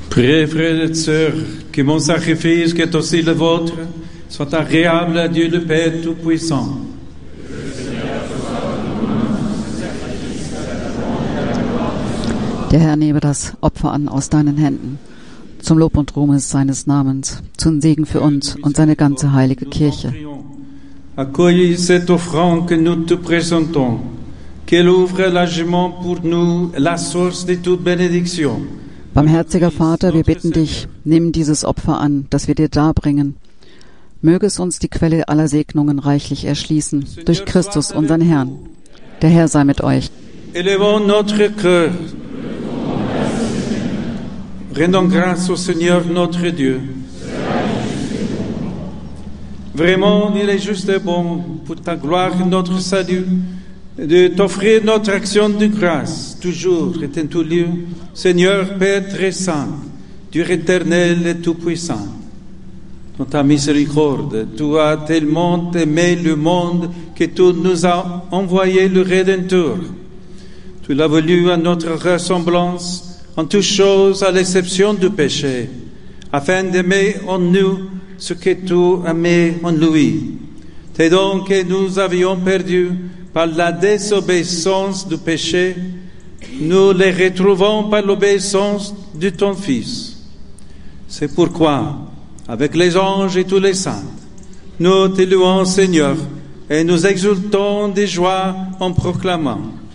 Priez, frères et sœurs, que mon sacrifice, qui est aussi le vôtre, soit agréable à Dieu le Père Tout-Puissant. Der Herr nehme das Opfer an aus deinen Händen, zum Lob und Ruhm seines Namens, zum Segen für uns und seine ganze heilige Kirche. Accueille cette offrande que nous te présentons, qu'elle ouvre largement pour nous la source de toute bénédiction. Barmherziger Vater, wir bitten dich, nimm dieses Opfer an, das wir dir darbringen. Möge es uns die Quelle aller Segnungen reichlich erschließen, durch Christus, unseren Herrn. Der Herr sei mit euch. Élevons notre cœur. Rendons grâce au Seigneur notre Dieu. Vraiment, il est juste et bon pour ta gloire et notre salut de t'offrir notre action de grâce, toujours et en tout lieu, Seigneur Père très saint, Dieu éternel et tout-puissant. Dans ta miséricorde, tu as tellement aimé le monde que tu nous as envoyé le Rédempteur. Tu l'as voulu à notre ressemblance, en toutes choses à l'exception du péché, afin d'aimer en nous ce que tu aimais en lui. Tes dons que nous avions perdus par la désobéissance du péché, nous les retrouvons par l'obéissance de ton Fils. C'est pourquoi, avec les anges et tous les saints, nous te louons, Seigneur, et nous exultons de joie en proclamant